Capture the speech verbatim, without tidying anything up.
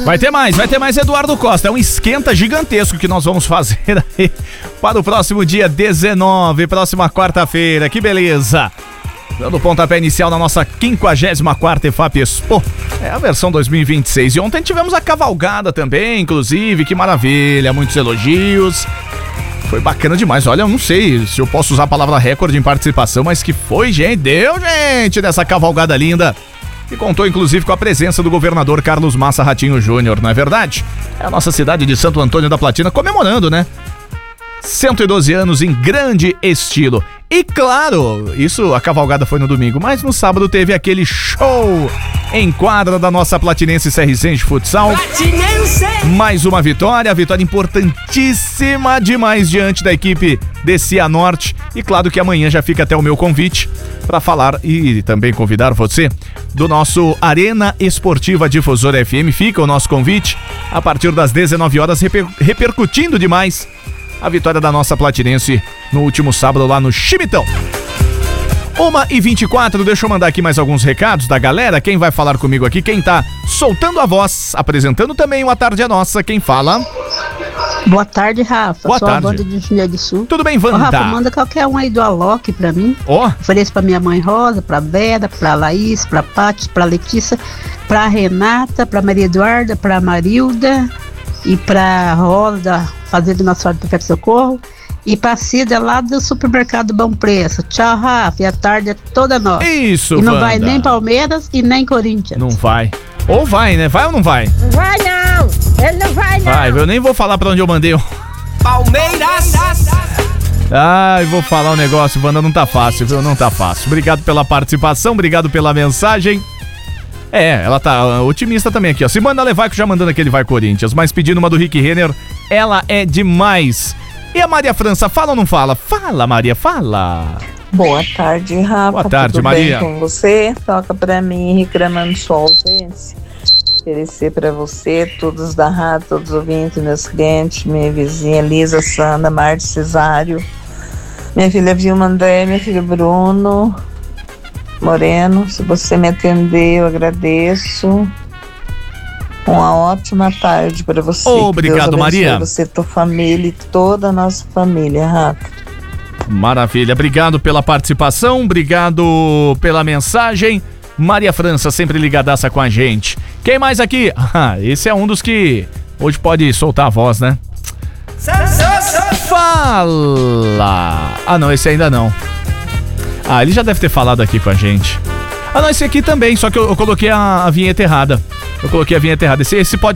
Vai ter mais, vai ter mais Eduardo Costa. É um esquenta gigantesco que nós vamos fazer aí para o próximo dia dezenove, próxima quarta-feira. Que beleza! Dando pontapé inicial na nossa quinquagésima quarta EFAP Expo. É a versão dois mil e vinte e seis. E ontem tivemos a cavalgada também, inclusive. Que maravilha, muitos elogios. Foi bacana demais. Olha, eu não sei se eu posso usar a palavra recorde em participação, mas que foi, gente. Deu, gente, dessa cavalgada linda. E contou, inclusive, com a presença do governador Carlos Massa Ratinho Júnior, não é verdade? É a nossa cidade de Santo Antônio da Platina comemorando, né? cento e doze anos em grande estilo. E claro, isso, a cavalgada foi no domingo, mas no sábado teve aquele show em quadra da nossa platinense Serricense Futsal. Platinense! Mais uma vitória, vitória importantíssima demais diante da equipe de Cianorte. E claro que amanhã já fica até o meu convite para falar e também convidar você do nosso Arena Esportiva Difusora F M. Fica o nosso convite a partir das dezenove horas, reper- repercutindo demais a vitória da nossa platinense no último sábado lá no Chimitão. uma e vinte e quatro, deixa eu mandar aqui mais alguns recados da galera. Quem vai falar comigo aqui, quem tá soltando a voz, apresentando também o A Tarde é Nossa, quem fala? Boa tarde, Rafa. Boa Sou tarde. a Wanda de Jundiaí do Sul. Tudo bem, Wanda? Ô, Rafa, manda qualquer um aí do Alok pra mim. Ó. Oh. Ofereço pra minha mãe Rosa, pra Vera, pra Laís, pra Paty, pra Letícia, pra Renata, pra Maria Eduarda, pra Marilda e pra Rosa, Fazenda Nossa Senhora do Perpétuo Socorro. E pra Cida lá do supermercado Bom Preço. Tchau, Rafa. E a tarde é toda nossa. Isso, E não Wanda. vai nem Palmeiras e nem Corinthians. Não vai. Ou vai, né? Vai ou não vai? Não vai não. Ele não vai não. Vai, eu nem vou falar pra onde eu mandei. Palmeiras. Ai, vou falar um negócio, Wanda, não tá fácil, viu? Não tá fácil. Obrigado pela participação, obrigado pela mensagem. É, ela tá otimista também aqui, ó. Simona Levaco já mandando aquele vai Corinthians, mas pedindo uma do Rick Renner, ela é demais. E a Maria França, fala ou não fala? Fala, Maria, fala. Boa tarde, Rafa. Boa tarde, Tudo Maria. bem com você? Toca pra mim, reclamando sua ausência. Oferecer pra você, todos da rádio, todos os ouvintes, meus clientes, minha vizinha Lisa, Sandra, Marte, Cesário, minha filha Vilma André, meu filho Bruno Moreno. Se você me atender, eu agradeço. Uma ótima tarde para você. Obrigado, Deus abençoe Maria. você, tua família e toda a nossa família, Rafa. Maravilha, obrigado pela participação, obrigado pela mensagem. Maria França, sempre ligadaça com a gente. Quem mais aqui? Ah, esse é um dos que hoje pode soltar a voz, né? Fala! Ah, não, esse ainda não. Ah, ele já deve ter falado aqui com a gente. Ah, não, esse aqui também, só que eu, eu coloquei a, a vinheta errada. Eu coloquei a vinheta errada. Esse, esse pode